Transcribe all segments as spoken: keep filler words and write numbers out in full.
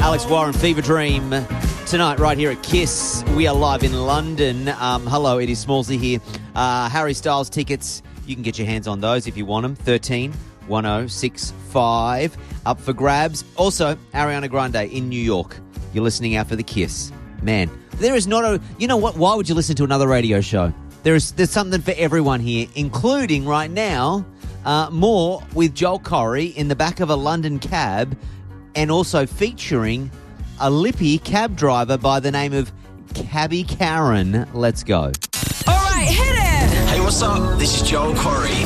Alex Warren, Fever Dream. Tonight, right here at Kiss, we are live in London. Um, hello, it is Smallsy here. Uh, Harry Styles tickets, you can get your hands on those if you want them. thirteen one oh six five up for grabs. Also, Ariana Grande in New York. You're listening out for the Kiss. Man, there is not a... You know what? Why would you listen to another radio show? There is, there's something for everyone here, including right now, uh, more with Joel Corry in the back of a London cab and also featuring a lippy cab driver by the name of Cabby Karen. Let's go. All right, hit it! Hey, what's up? This is Joel Corry.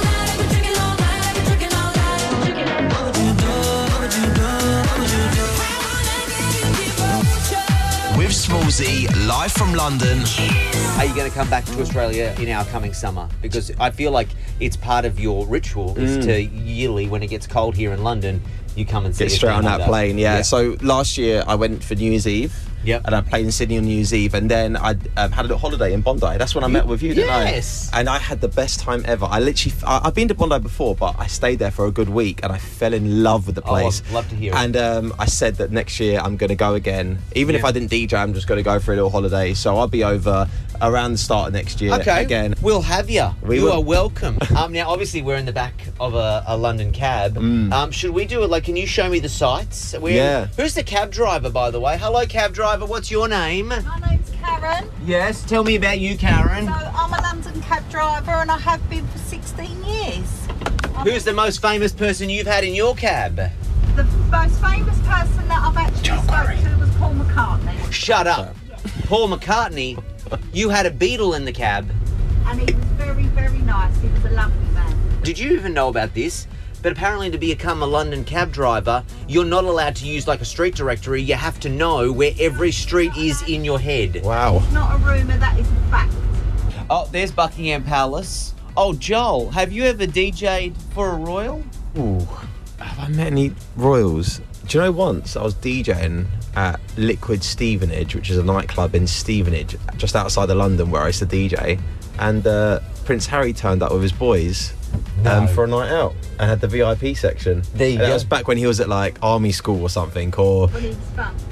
With Smallsy, live from London. Are you going to come back to Australia in our coming summer? Because I feel like it's part of your ritual is Mm. to yearly, when it gets cold here in London, you come and see Get us straight down on that under. plane, yeah. So last year I went for New Year's Eve. Yep. And I played in Sydney on New Year's Eve, and then I um, had a little holiday in Bondi. That's when I met with you, didn't Yes. I? And I had the best time ever. I literally, I, I've been to Bondi before, but I stayed there for a good week, and I fell in love with the Oh, place. I'd love to hear it. And um, I said that next year I'm going to go again. Even if Yeah. I didn't D J, I'm just going to go for a little holiday. So I'll be over around the start of next year Okay, again. we'll have you. We you will. are welcome. um, now, obviously, we're in the back of a, a London cab. Mm. Um, should we do it? Like, can you show me the sights? We're- Yeah. Who's the cab driver, by the way? Hello, cab driver. What's your name? My name's Karen. Yes. Tell me about you, Karen. So I'm a London cab driver and I have been for sixteen years. I'm Who's the most famous person you've had in your cab? the most famous person that I've actually Joel spoke Corry. to was Paul McCartney. Shut up. Paul McCartney. You had a Beatle in the cab. And he was very, very nice. He was a lovely man. Did you even know about this? But apparently to become a London cab driver, you're not allowed to use like a street directory. You have to know where every street is in your head. Wow. It's not a rumour, that is a fact. Oh, there's Buckingham Palace. Oh, Joel, have you ever D J'd for a royal? Ooh, have I met any royals? Do you know once I was DJing at Liquid Stevenage, which is a nightclub in Stevenage, just outside of London where I used to D J, and uh, Prince Harry turned up with his boys um, No. for a night out and had the V I P section. There you and go. That was back when he was at like army school or something, or When he was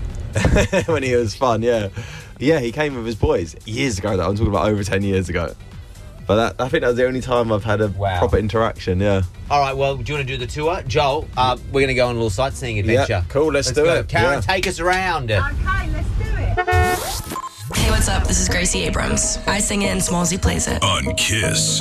fun. when he was fun, yeah. Yeah, he came with his boys years ago, though. I'm talking about over ten years ago. But that, I think that was the only time I've had a Wow. proper interaction, yeah. All right, well, do you want to do the tour? Joel, uh, we're going to go on a little sightseeing adventure. Yeah, cool, let's do go. it, Karen, yeah. take us around. Okay, let's do it. Hey, what's up? This is Gracie Abrams. I sing it and Smallsy plays it. On Kiss.